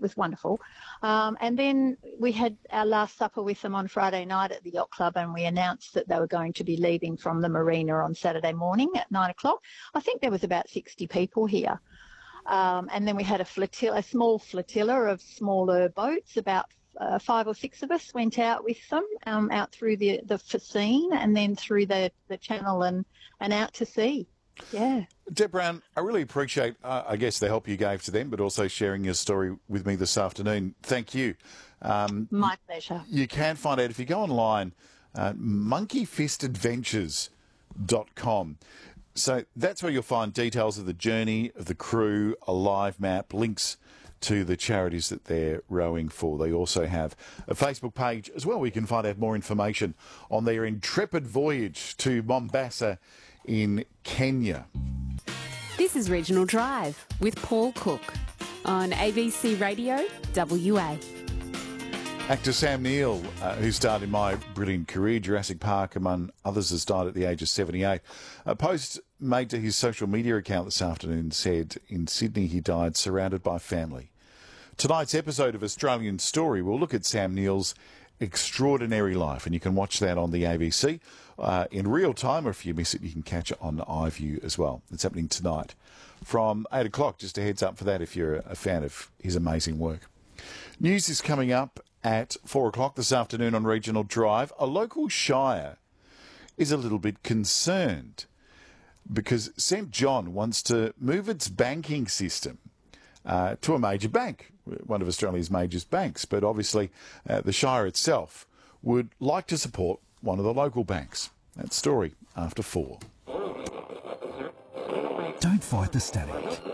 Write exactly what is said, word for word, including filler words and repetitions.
was wonderful. Um, and then we had our last supper with them on Friday night at the Yacht Club, and we announced that they were going to be leaving from the marina on Saturday morning at nine o'clock. I think there was about sixty people here. Um, and then we had a flotilla, a small flotilla of smaller boats. About uh, five or six of us went out with them, um, out through the the Facine and then through the, the channel and, and out to sea. Yeah. Deb Brown, I really appreciate, uh, I guess, the help you gave to them, but also sharing your story with me this afternoon. Thank you. Um, My pleasure. You can find out, if you go online, uh, monkey fist adventures dot com. So that's where you'll find details of the journey, of the crew, a live map, links to the charities that they're rowing for. They also have a Facebook page as well where you can find out more information on their intrepid voyage to Mombasa in Kenya. This is Regional Drive with Paul Cook on A B C Radio W A. Actor Sam Neill, uh, who starred in My Brilliant Career, Jurassic Park, among others, has died at the age of seventy-eight. A post made to his social media account this afternoon said in Sydney he died surrounded by family. Tonight's episode of Australian Story will look at Sam Neill's extraordinary life, and you can watch that on the A B C uh, in real time, or if you miss it, you can catch it on iView as well. It's happening tonight from eight o'clock, just a heads up for that if you're a fan of his amazing work. News is coming up at four o'clock this afternoon on Regional Drive. A local shire is a little bit concerned because Saint John wants to move its banking system uh, to a major bank, one of Australia's major banks. But obviously uh, the shire itself would like to support one of the local banks. That story after four. Don't fight the static.